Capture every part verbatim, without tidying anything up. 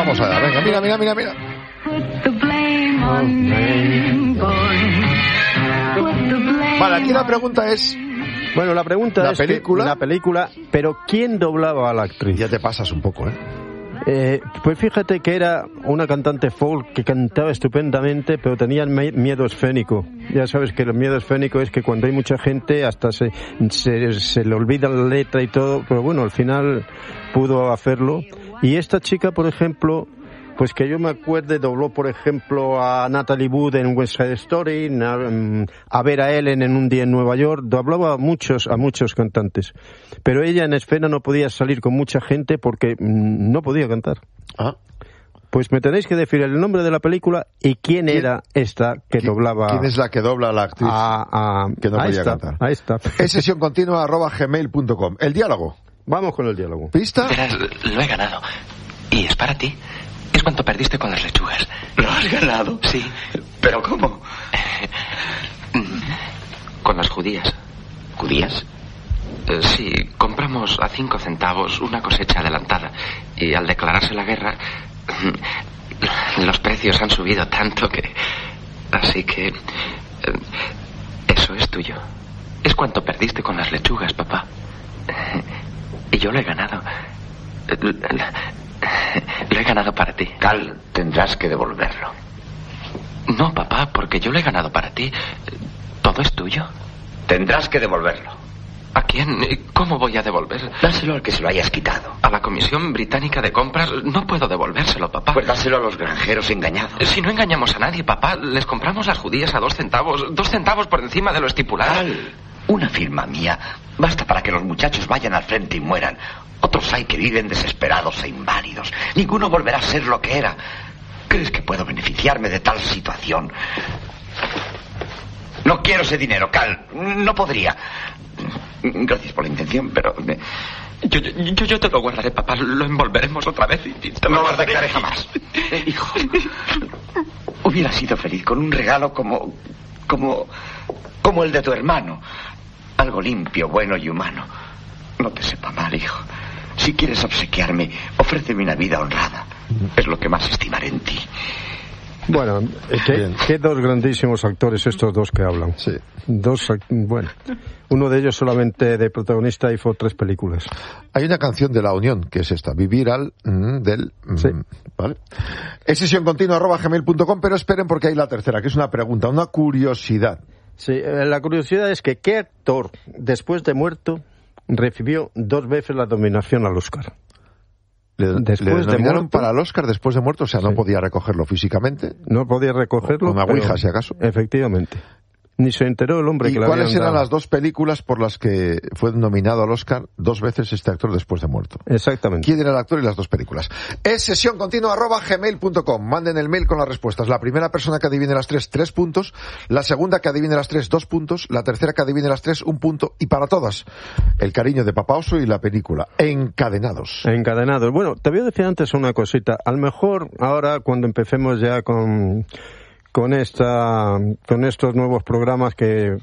Vamos allá, venga, mira, mira, mira, mira. Vale, aquí la pregunta es... Bueno, la pregunta ¿La es película? Que, la película, pero ¿quién doblaba a la actriz? Ya te pasas un poco, ¿eh? Eh, pues fíjate que era una cantante folk que cantaba estupendamente, pero tenía miedo escénico. Ya sabes que el miedo escénico es que cuando hay mucha gente hasta se, se, se le olvida la letra y todo, pero bueno, al final pudo hacerlo. Y esta chica, por ejemplo, pues que yo me acuerde, dobló, por ejemplo, a Natalie Wood en West Side Story, a Vera Ellen en Un día en Nueva York, doblaba a muchos, a muchos cantantes. Pero ella en escena no podía salir con mucha gente porque mmm, no podía cantar. Ah. Pues me tenéis que decir el nombre de la película y quién, ¿Quién? era esta que ¿Quién, doblaba. ¿Quién es la que dobla a la actriz a, a, que no a podía esta, cantar? A esta. Es sesión continua arroba gmail punto com. El diálogo. Vamos con el diálogo. ¿Pista? Verás, lo he ganado. Y es para ti. Es cuanto perdiste con las lechugas. ¿Lo has ganado? Sí. ¿Pero cómo? Con las judías. ¿Judías? Eh, sí, compramos a cinco centavos una cosecha adelantada. Y al declararse la guerra, los precios han subido tanto que... Así que... Eh, eso es tuyo. Es cuanto perdiste con las lechugas, papá. Y yo lo he ganado. Lo he ganado para ti. Cal, tendrás que devolverlo. No, papá, porque yo lo he ganado para ti. Todo es tuyo. Tendrás que devolverlo. ¿A quién? ¿Cómo voy a devolver? Dáselo al que se lo hayas quitado. A la Comisión Británica de Compras no puedo devolvérselo, papá. Pues dáselo a los granjeros engañados. Si no engañamos a nadie, papá, les compramos las judías a dos centavos. Dos centavos por encima de lo estipulado. Cal, una firma mía basta para que los muchachos vayan al frente y mueran. Otros hay que viven desesperados e inválidos. Ninguno volverá a ser lo que era. ¿Crees que puedo beneficiarme de tal situación? No quiero ese dinero, Cal. No podría. Gracias por la intención, pero... Yo, yo, yo te lo guardaré, papá. Lo envolveremos otra vez y te lo no lo guardaré. dejaré jamás. Hijo, hubiera sido feliz con un regalo como... Como... Como el de tu hermano. Algo limpio, bueno y humano. No te sepa mal, hijo. Si quieres obsequiarme, ofréceme una vida honrada. Es lo que más estimaré en ti. Bueno, ¿qué, qué dos grandísimos actores estos dos que hablan? Sí. Dos, bueno, uno de ellos solamente de protagonista hizo tres películas. Hay una canción de La Unión, que es esta, Vivir al mm, del... Mm, sí. ¿Vale? Es sesión continua arroba gmail punto com, pero esperen porque hay la tercera, que es una pregunta, una curiosidad. Sí, la curiosidad es que ¿qué actor, después de muerto, recibió dos veces la nominación al Oscar? Le, después le de nominaron muerto, para el Oscar después de muerto, o sea, no sí. podía recogerlo físicamente. No podía recogerlo. Con una pero, ouija, si acaso. Efectivamente. Ni se enteró el hombre ¿Y que le cuáles habían eran dado. las dos películas por las que fue nominado al Oscar dos veces este actor después de muerto? Exactamente. ¿Quién era el actor y las dos películas? Es sesión continua arroba gmail punto com. Manden el mail con las respuestas. La primera persona que adivine las tres, tres puntos. La segunda que adivine las tres, dos puntos. La tercera que adivine las tres, un punto. Y para todas, el cariño de Papá Oso y la película Encadenados. Encadenados. Bueno, te voy a decir antes una cosita. A lo mejor ahora cuando empecemos ya con... con esta con estos nuevos programas que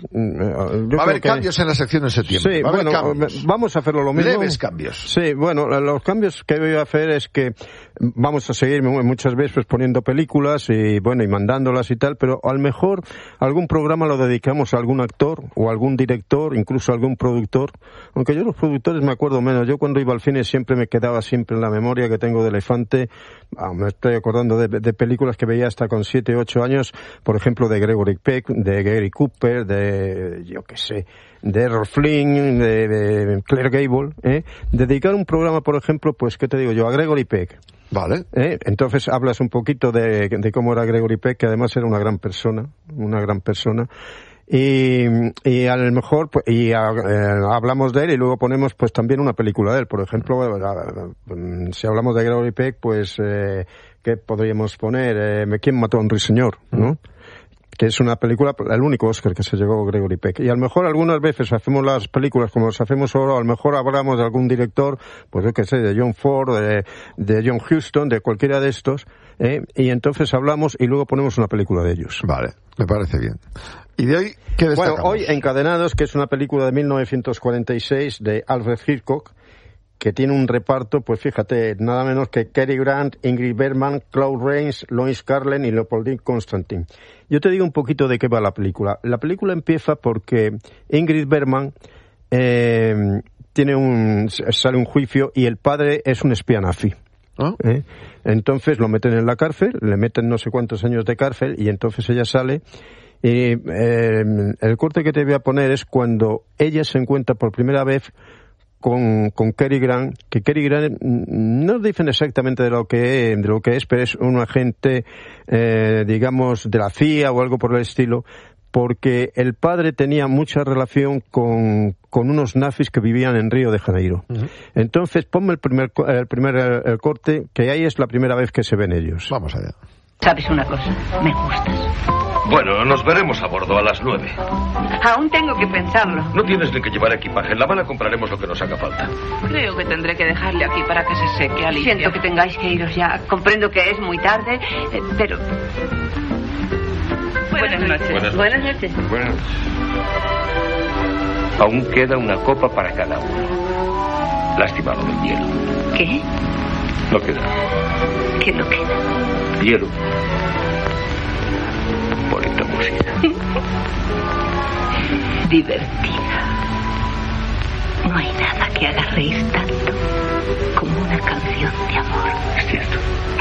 yo va a haber que... cambios en la sección en septiembre. Sí, va a haber bueno, cambios. vamos a hacerlo lo mismo. Leves cambios. Sí, bueno, los cambios que voy a hacer es que vamos a seguir muchas veces pues, poniendo películas y bueno, y mandándolas y tal, pero a lo mejor algún programa lo dedicamos a algún actor o algún director, incluso a algún productor, aunque yo los productores me acuerdo menos. Yo cuando iba al cine siempre me quedaba siempre en la memoria que tengo de Elefante, ah, me estoy acordando de, de películas que veía hasta con siete, ocho años, por ejemplo, de Gregory Peck, de Gary Cooper, de, yo qué sé, de Errol Flynn, de, de Claire Gable, ¿eh? Dedicar un programa, por ejemplo, pues, ¿qué te digo yo? A Gregory Peck. Vale. ¿Eh? Entonces hablas un poquito de, de cómo era Gregory Peck, que además era una gran persona, una gran persona. Y, y a lo mejor pues, y a, eh, hablamos de él y luego ponemos pues también una película de él. Por ejemplo, a, a, si hablamos de Gregory Peck, pues eh, ¿qué podríamos poner? Eh, ¿Quién mató a un ruiseñor? ¿No? Que es una película, el único Oscar que se llegó a Gregory Peck. Y a lo mejor algunas veces hacemos las películas como las hacemos ahora, a lo mejor hablamos de algún director, pues yo qué sé, de John Ford, de, de John Huston, de cualquiera de estos, ¿eh? Y entonces hablamos y luego ponemos una película de ellos. Vale, me parece bien. ¿Y de hoy qué destacamos? Bueno, hoy Encadenados, que es una película de mil novecientos cuarenta y seis de Alfred Hitchcock, que tiene un reparto, pues fíjate, nada menos que Cary Grant, Ingrid Bergman, Claude Rains, Lois Carlen y Leopoldine Constantin. Yo te digo un poquito de qué va la película. La película empieza porque Ingrid Bergman eh, tiene un, sale un juicio y el padre es un espía nazi. ¿Oh? ¿Eh? Entonces lo meten en la cárcel, le meten no sé cuántos años de cárcel y entonces ella sale. Y eh, el corte que te voy a poner es cuando ella se encuentra por primera vez con, con Cary Grant, que Cary Grant no dicen exactamente de lo que, de lo que es, pero es un agente, eh, digamos, de la C I A o algo por el estilo, porque el padre tenía mucha relación con, con unos nazis que vivían en Río de Janeiro. Uh-huh. Entonces, ponme el primer, el primer el corte, que ahí es la primera vez que se ven ellos. Vamos allá. ¿Sabes una cosa? Me gustas. Bueno, nos veremos a bordo a las nueve. Aún tengo que pensarlo. No tienes ni que llevar equipaje. En La Habana compraremos lo que nos haga falta. Creo que tendré que dejarle aquí para que se seque, Alicia. Siento que tengáis que iros ya. Comprendo que es muy tarde, eh, pero... Buenas noches. Buenas noches. Buenas noches. Buenas noches. Aún queda una copa para cada uno. Lástima lo del hielo. ¿Qué? No queda. ¿Qué no queda? Hielo. Bonita música. Divertida. No hay nada que haga reír tanto como una canción de amor. Es cierto.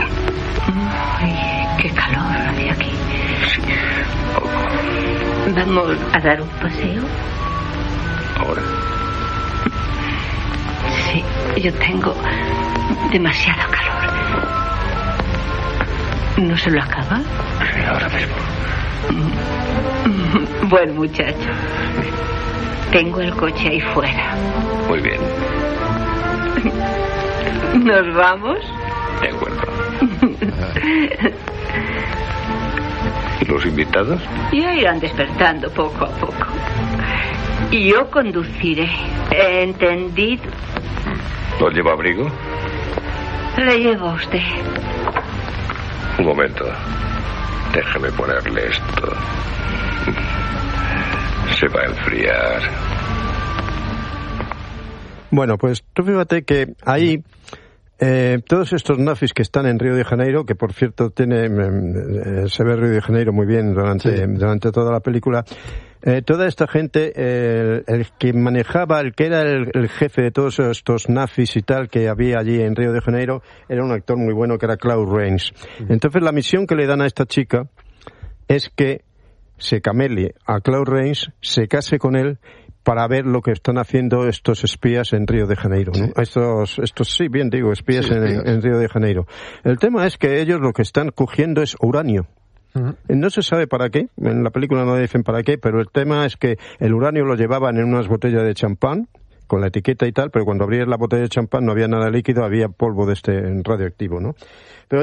Ay, qué calor hace aquí. Sí, poco. ¿Vamos a dar un paseo? ¿Ahora? Sí, yo tengo demasiado calor. ¿No se lo acaba? Sí, ahora mismo. Buen muchacho. Tengo el coche ahí fuera. Muy bien. ¿Nos vamos? De acuerdo. ¿Y los invitados? Ya irán despertando poco a poco. Y yo conduciré. ¿Entendido? ¿No lleva abrigo? Le llevo a usted. Un momento. Déjame ponerle esto. Se va a enfriar. Bueno, pues tú fíjate que ahí eh, todos estos nazis que están en Río de Janeiro, que por cierto tiene eh, se ve Río de Janeiro muy bien durante, sí. durante toda la película, eh, toda esta gente, eh, el, el que manejaba, el que era el, el jefe de todos estos nazis y tal que había allí en Río de Janeiro, era un actor muy bueno que era Claude Rains. Entonces la misión que le dan a esta chica es que se camele a Claude Rains, se case con él para ver lo que están haciendo estos espías en Río de Janeiro, ¿no? Sí. Estos, estos sí, bien digo, espías, sí, espías. En, en Río de Janeiro. El tema es que ellos lo que están cogiendo es uranio. Uh-huh. No se sabe para qué, en la película no dicen para qué, pero el tema es que el uranio lo llevaban en unas botellas de champán, con la etiqueta y tal, pero cuando abrías la botella de champán no había nada líquido, había polvo de este radioactivo, ¿no? Pero